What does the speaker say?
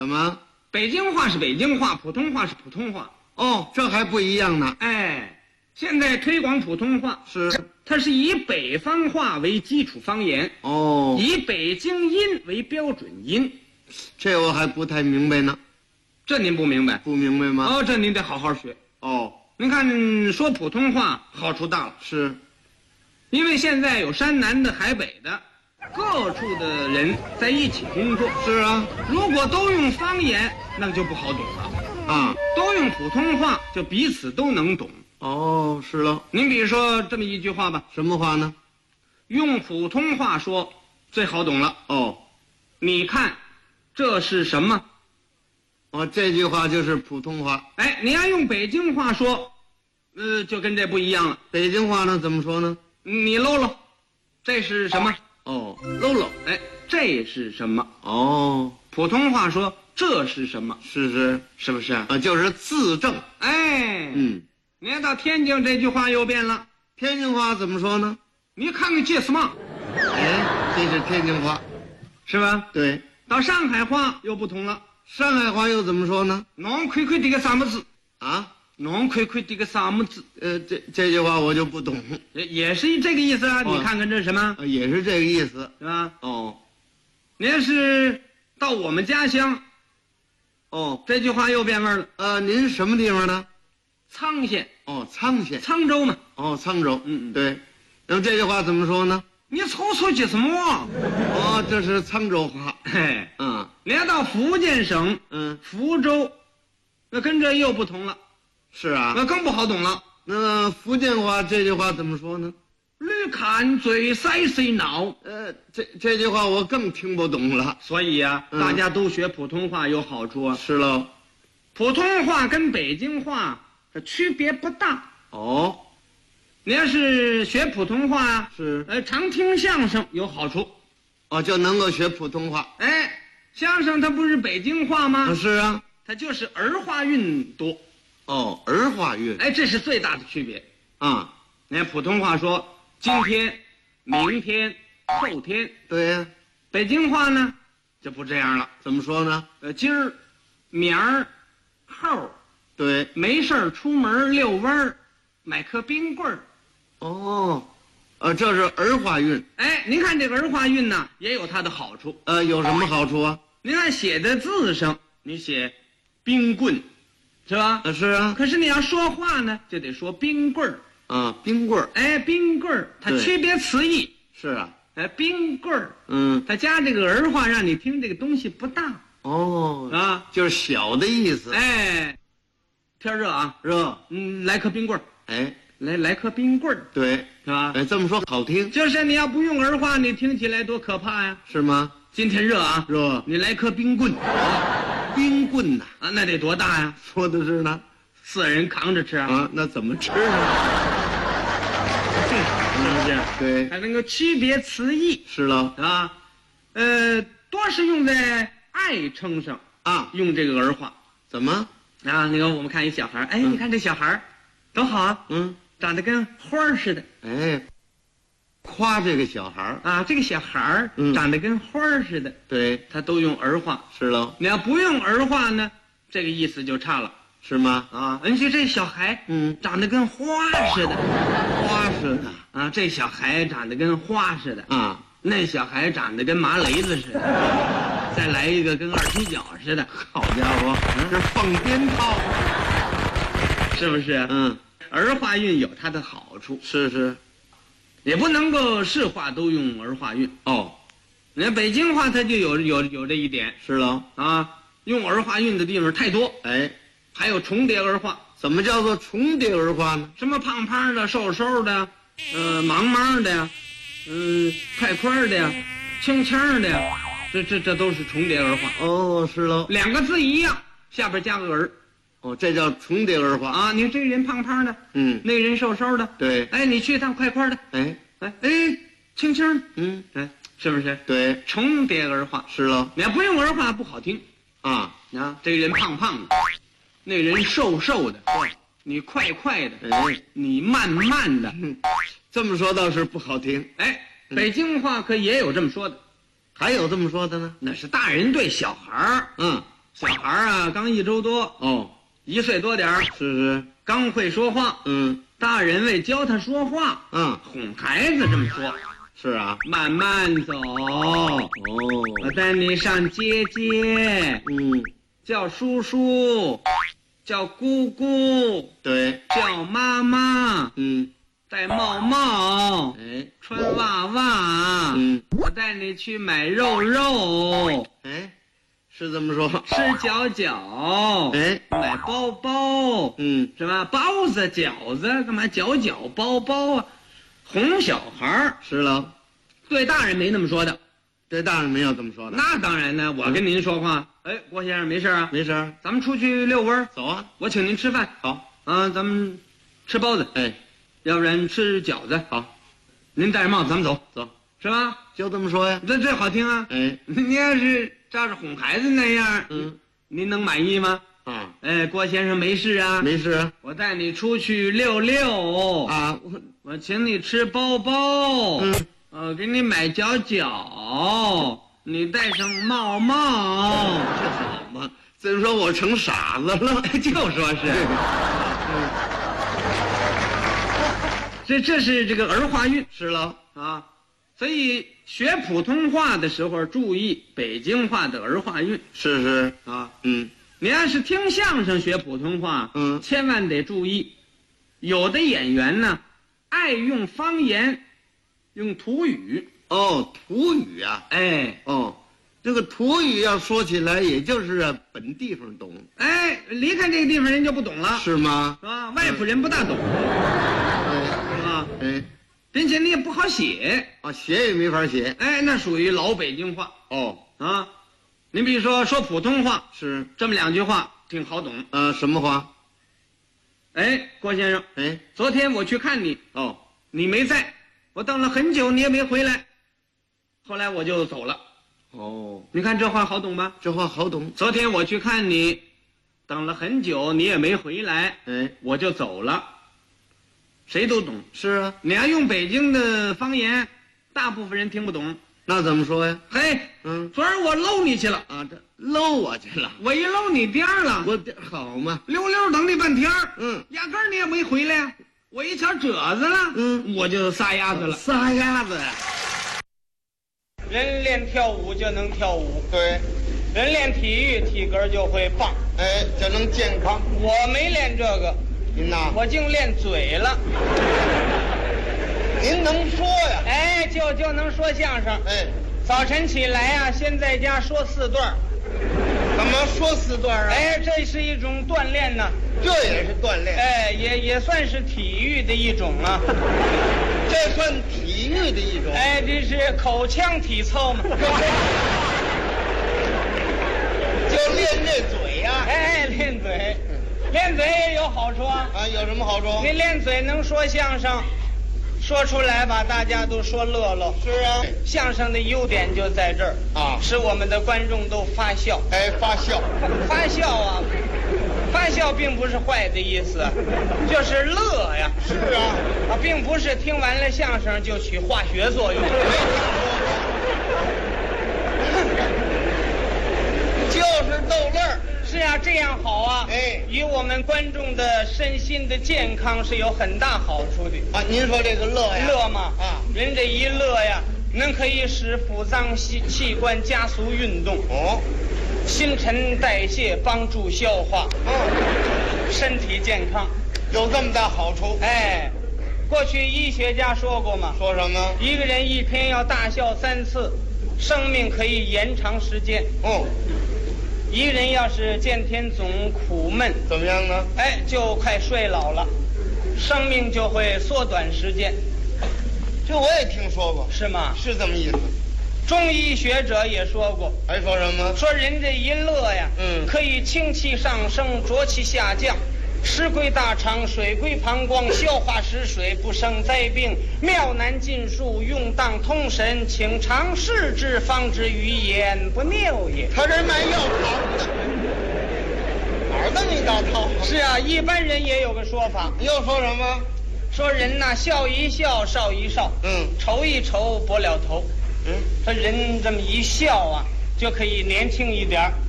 怎么？ 北京话是北京话，普通话是普通话。 哦，这还不一样呢。 哎，现在推广普通话是， 它是以北方话为基础方言， 哦， 以北京音为标准音。 这我还不太明白呢。 这您不明白？ 不明白吗？ 哦，这您得好好学。 哦， 您看说普通话好处大了， 是， 因为现在有山南的、海北的，各处的人在一起工作。 是啊， 如果都用方言，那就不好懂了。 啊， 都用普通话，就彼此都能懂。 哦，是了。 您比如说这么一句话吧， 什么话呢？ 用普通话说最好懂了。 哦， 你看，这是什么？ 哦，这句话就是普通话。 哎，你要用北京话说，就跟这不一样了。 北京话呢怎么说呢？ 你搂搂，这是什么？ 哦，搂搂。 哎，这是什么？ 哦， 普通话说这是什么？ 是， 是不是？ 啊，就是字正。 哎， 嗯， 你看到天津这句话又变了。 天津话怎么说呢？ 你看看这什么？ 哎，这是天津话。 是吧？ 对， 到上海话又不同了。 上海话又怎么说呢？ 侬看看这个啥么子？ 啊， 侬看看这个啥么子？ 这句话我就不懂。 也是这个意思啊。 哦你看看这是什么？ 也是这个意思。 是吧？ 哦， 你要是到我们家乡， 哦， 这句话又变味儿了。 您什么地方的？ 沧县， 哦，沧县。 沧州嘛。 哦，沧州。 嗯， 对。那么这句话怎么说呢？ 你瞅瞅这什么？ 哦，这是沧州话。 嘿， 嗯你要到福建省，福州，那跟这又不同了， 是啊。 那更不好懂了。 那福建话这句话怎么说呢？ 驴看嘴塞谁脑？ 这句话我更听不懂了。 所以啊，大家都学普通话有好处啊。 是喽。 普通话跟北京话这区别不大。 哦， 你要是学普通话啊， 是， 常听相声有好处。 哦，就能够学普通话。 哎，相声它不是北京话吗？ 是啊。 它就是儿化韵多。 哦，儿化韵。 哎，这是最大的区别。 啊， 你看普通话说今天、明天、后天。 对呀。 北京话呢就不这样了。 怎么说呢？ 今儿、明儿、后儿。 对。 没事儿出门遛弯儿，买颗冰棍儿。 哦，这是儿化韵。 哎，您看这个儿化韵呢，也有它的好处。 有什么好处啊？ 您看写在字上，你写冰棍，是吧？ 是啊。 可是你要说话呢，就得说冰棍儿。 啊，冰棍儿。 哎，冰棍儿，它区别词义。 是啊。 哎，冰棍儿。它加这个儿化，让你听这个东西不大。 哦。 啊， 就是小的意思。 哎，天热啊， 热。 来颗冰棍儿。 哎。 来颗冰棍儿， 对， 是吧？ 哎，这么说好听。 就是你要不用儿化，你听起来多可怕呀！ 是吗？ 今天热啊， 热， 你来颗冰棍。 冰棍呐， 啊，那得多大呀？ 说的是呢 ，4人扛着吃啊。 啊，那怎么吃呢？ 是不是？ 对， 还能够区别词义。 是了啊，多是用在爱称上啊， 用这个儿化。 怎么？ 啊，那个我们看一小孩，哎，你看这小孩多好啊，长得跟花儿似的。 哎，夸这个小孩啊，这个小孩长得跟花儿似的。 对， 他都用儿化。 是喽。 你要不用儿化呢，这个意思就差了， 是吗？ 啊，你说这小孩，长得跟花似的， 花似的啊，这小孩长得跟花似的啊， 那小孩长得跟麻雷子似的，再来一个跟二踢脚似的。 好家伙，这放鞭炮， 是不是？儿化韵有它的好处， 是， 也不能够是话都用儿化韵。 哦， 你看北京话它就有这一点。 是喽。 啊，用儿化韵的地方太多。 哎， 还有重叠儿化。 怎么叫做重叠儿化呢？ 什么胖胖的、瘦瘦的，忙忙的呀，快快的呀，轻轻的呀，这都是重叠儿化。 哦，是喽。 两个字一样，下边加个儿。 哦，这叫重叠儿化啊！你看这个人胖胖的，那个人瘦瘦的， 对。 哎，你去一趟快快的，哎，轻轻，哎，是不是？ 对， 重叠儿化是喽。 你要不用儿化不好听啊！ 这个人胖胖的，那个人瘦瘦的，你快快的，你慢慢的， 这么说倒是不好听。 哎，北京话可也有这么说的， 还有这么说的呢？ 那是大人对小孩儿， 小孩啊刚1周多， 哦， 1岁多点儿， 是， 刚会说话。 嗯大人为教他说话， 嗯， 哄孩子这么说： 是啊， 慢慢走， 哦， 我带你上街街， 嗯， 叫叔叔，叫姑姑， 对， 叫妈妈， 嗯， 戴帽帽， 哎， 穿袜袜， 嗯， 我带你去买肉肉， 哎，是这么说， 吃饺饺， 哎， 买包包， 嗯， 什么包子、饺子，干嘛饺饺包包啊？哄小孩儿， 是了， 对大人没那么说的。 对大人没有这么说的， 那当然呢，我跟您说话，哎，郭先生没事啊， 没事儿， 咱们出去遛弯儿， 走啊， 我请您吃饭好， 啊，咱们吃包子， 哎， 要不然吃饺子。 好， 您戴着帽子，咱们走， 走， 是吧？ 就这么说呀， 这好听啊。 哎， 您要是照着哄孩子那样， 嗯， 您能满意吗？ 啊， 哎，郭先生没事啊， 没事啊， 我带你出去溜溜， 啊， 我请你吃包包，给你买饺饺，你戴上帽帽， 这好嘛，这么说我成傻子了， 就说是，这是这个儿化韵是了， 啊，所以学普通话的时候注意北京话的儿化韵是， 啊。 嗯， 你要是听相声学普通话，千万得注意，有的演员呢爱用方言，用土语。 哦，土语啊， 哎哦，这个土语要说起来，也就是本地方懂， 哎，离开这个地方人就不懂了， 是吗？ 是吧？外府人不大懂，是吧？ 哎， 并且你也不好写， 啊，写也没法写， 哎，那属于老北京话哦， 啊。您比如说普通话， 是， 这么2句话挺好懂。 什么话？ 哎，郭先生， 哎， 昨天我去看你， 哦， 你没在，我等了很久，你也没回来，后来我就走了。 哦， 你看这话好懂吗？ 这话好懂， 昨天我去看你，等了很久，你也没回来， 哎， 我就走了。谁都懂。 是啊， 你要用北京的方言，大部分人听不懂。 那怎么说呀？ 嘿，昨儿我搂你去了啊，这搂我去了， 我一搂你颠儿了， 我这好嘛， 溜溜等你半天儿压根儿你也没回来呀。我一瞧褶子了，我就撒丫子了。 撒丫子呀， 人练跳舞就能跳舞， 对， 人练体育体格就会棒。 哎，就能健康。 我没练这个， 您呐， 我净练嘴了。 您能说呀？ 哎，就能说相声。 哎， 早晨起来啊，先在家说4段。 干嘛说4段啊？ 哎，这是一种锻炼呢。 这也是锻炼。 哎，也算是体育的一种啊。 这算体育的一种。 哎，这是口腔体操嘛。 就练这嘴呀。 哎，练嘴，练嘴也有好处啊。 啊，有什么好处？ 你练嘴能说相声。说出来吧，大家都说乐乐。 是啊， 相声的优点就在这儿啊， 使我们的观众都发笑。 哎，发笑， 发笑啊，发笑并不是坏的意思，就是乐呀。 是啊， 并不是听完了相声就起化学作用。 就是逗乐儿。 是啊，这样好啊。 哎， 与我们观众的身心的健康是有很大好处的。 啊，您说这个乐呀？ 乐嘛， 啊， 人这一乐呀，能可以使腑脏器官加速运动。 哦， 新陈代谢，帮助消化。身体健康， 有这么大好处。 哎，过去医学家说过嘛， 说什么？ 一个人一天要大笑3次，生命可以延长时间。 哦， 一个人要是见天总苦闷， 怎么样呢？ 哎，就快衰老了，生命就会缩短时间。 这我也听说过。 是吗？ 是这么意思。 中医学者也说过， 还说什么？ 说人这一乐呀，可以清气上升，浊气下降，食归大肠，水归膀胱，消化食水，不生灾病，妙难尽数，用当通神，请尝试之，方知于言不谬也。 他这卖药汤的，哪儿这么一大套？ 是啊，一般人也有个说法， 又说什么？ 说人呐，笑一笑，少一少，愁一愁，拨了头。说人这么一笑啊，就可以年轻一点。